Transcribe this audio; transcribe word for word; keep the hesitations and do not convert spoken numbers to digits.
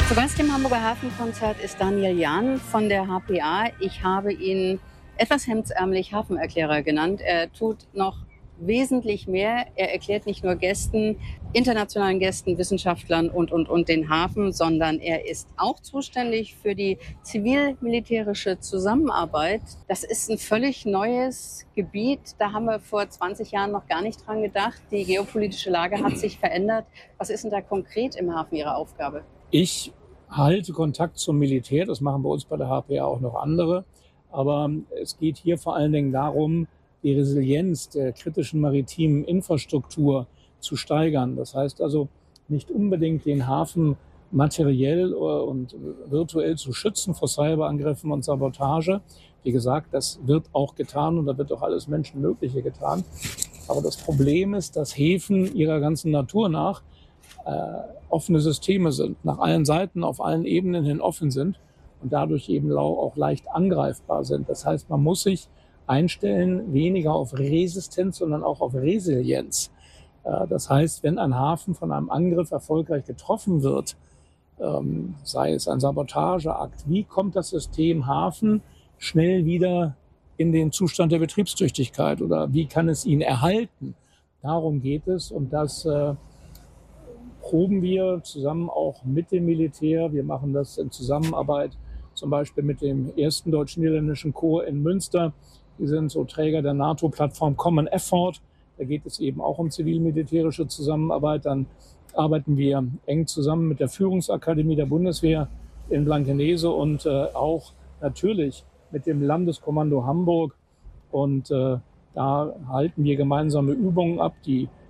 Zu Gast im Hamburger Hafenkonzert ist Daniel Jahn von der H P A. Ich habe ihn etwas hemdsärmelig Hafenerklärer genannt. Er tut noch wesentlich mehr. Er erklärt nicht nur Gästen, internationalen Gästen, Wissenschaftlern und, und, und den Hafen, sondern er ist auch zuständig für die zivil-militärische Zusammenarbeit. Das ist ein völlig neues Gebiet. Da haben wir vor zwanzig Jahren noch gar nicht dran gedacht. Die geopolitische Lage hat sich verändert. Was ist denn da konkret im Hafen Ihre Aufgabe? Ich halte Kontakt zum Militär, das machen bei uns bei der H P A auch noch andere. Aber es geht hier vor allen Dingen darum, die Resilienz der kritischen maritimen Infrastruktur zu steigern. Das heißt also nicht unbedingt den Hafen materiell und virtuell zu schützen vor Cyberangriffen und Sabotage. Wie gesagt, das wird auch getan und da wird auch alles Menschenmögliche getan. Aber das Problem ist, dass Häfen ihrer ganzen Natur nach äh, offene Systeme sind, nach allen Seiten, auf allen Ebenen hin offen sind und dadurch eben auch leicht angreifbar sind. Das heißt, man muss sich einstellen, weniger auf Resistenz, sondern auch auf Resilienz. Äh, das heißt, wenn ein Hafen von einem Angriff erfolgreich getroffen wird, ähm, sei es ein Sabotageakt, wie kommt das System Hafen schnell wieder in den Zustand der Betriebstüchtigkeit oder wie kann es ihn erhalten? Darum geht es und das äh, proben wir zusammen auch mit dem Militär. Wir machen das in Zusammenarbeit zum Beispiel mit dem ersten deutsch-niederländischen Korps in Münster. Die sind so Träger der NATO-Plattform Common Effort. Da geht es eben auch um zivil-militärische Zusammenarbeit. Dann arbeiten wir eng zusammen mit der Führungsakademie der Bundeswehr in Blankenese und äh, auch natürlich mit dem Landeskommando Hamburg. Und äh, da halten wir gemeinsame Übungen ab, die